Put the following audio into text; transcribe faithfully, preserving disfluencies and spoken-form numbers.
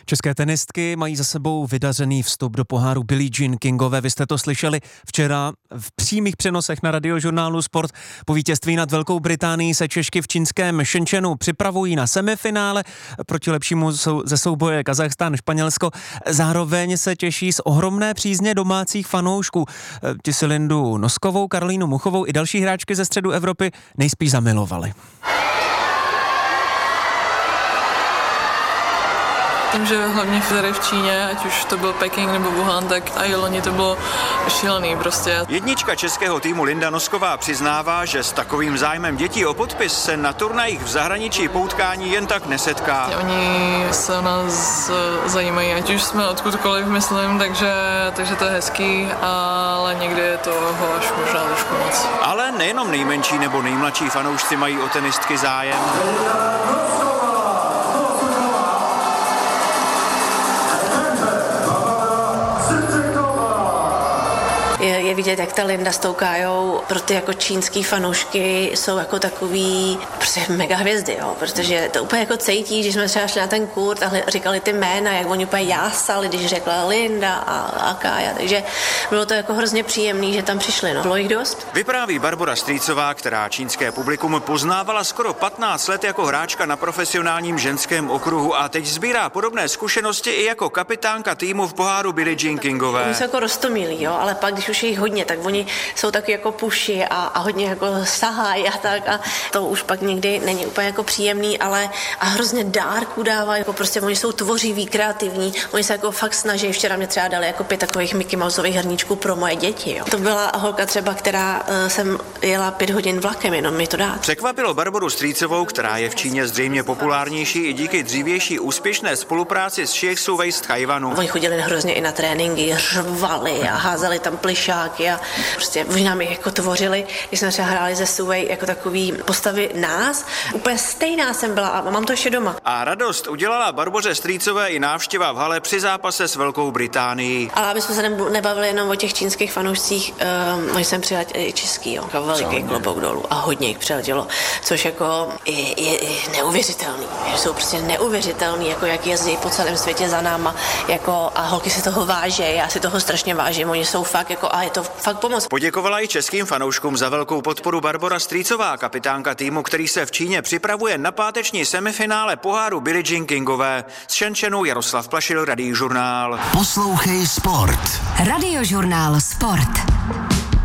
České tenistky mají za sebou vydařený vstup do poháru Billie Jean Kingové. Vy jste to slyšeli včera v přímých přenosech na Radiožurnálu Sport. Po vítězství nad Velkou Británií se Češky v čínském Shenzhenu připravují na semifinále proti lepšímu ze souboje Kazachstán, Španělsko. Zároveň se těší z ohromné přízně domácích fanoušků. Ti si Lindu Noskovou, Karolínu Muchovou i další hráčky ze středu Evropy nejspíš zamilovali. Tím, že hlavně tady v Číně, ať už to byl Peking nebo Wuhan, tak a i loni to bylo šílený prostě. Jednička českého týmu Linda Nosková přiznává, že s takovým zájmem dětí o podpis se na turnajích v zahraničí po utkání jen tak nesetká. Oni se o nás zajímají, ať už jsme odkudkoliv, myslím, takže, takže to je hezký, ale někdy je toho až možná trošku moc. Ale nejenom nejmenší nebo nejmladší fanoušci mají o tenistky zájem. Je, je vidět, jak ta Linda s tou Kájou pro ty jako čínský fanoušky jsou jako takový prostě mega hvězdy, jo, protože to úplně jako cítí, že jsme třeba šli na ten kurt a říkali ty jména, jak oni úplně jásali, když řekla Linda a, a Kája, takže bylo to jako hrozně příjemný, že tam přišli, no. Bylo jich dost. Vypráví Barbora Strýcová, která čínské publikum poznávala skoro patnáct let jako hráčka na profesionálním ženském okruhu a teď sbírá podobné zkušenosti i jako kapitánka týmu v poháru Billie Jean Kingové. Oni jsou jako roztomilí, jo, ale pak, když už je jich hodně, tak oni jsou taky jako puši a, a hodně jako sahají a tak a to už pak někdy není úplně jako příjemný, ale a hrozně dárků dávají, jako prostě oni jsou tvořiví, kreativní, oni se jako fakt snaží. Včera mě třeba dali jako pět takových Mickey Mouseových hrníčků pro moje děti, jo. To byla holka třeba, která uh, jsem jela pět hodin vlakem, jenom mi to dát. Překvapilo Barboru Strýcovou, která je v Číně zřejmě populárnější i díky dřívější úspěšné spolupráci s Shiexu Wei z Tchajwanu. Oni chodili hrozně i na tréninky, řvali a házeli tam plyšáky a prostě už nám je jako tvořili, když jsme třeba hráli ze Suwei jako takový postavy nás. Úplně stejná jsem byla a mám to ještě doma. A radost udělala Barboře Strýcové i návštěva v hale při zápase s Velkou Británií. Ale aby jsme se nebavili jenom o těch čínských fanoušcích, um, oni jsem přijel i český, jo, jako veliký klobouk dolů a hodně jich přiletělo, což jako je, je, je neuvěřitelný. Jsou prostě neuvěřitelný, jako jak jezdí po celém světě za náma, jako a holky si toho váží, já si toho strašně vážím, oni jsou fakt jako a je to fakt pomoc. Poděkovala i českým fanouškům za velkou podporu Barbora Strýcová, kapitánka týmu, který se v Číně připravuje na páteční semifinále poháru Billie Jean Kingové. Z Shenzhenu Jaroslav Plašil, Radiožurnál. Poslouchej Sport. Radiožurnál Sport.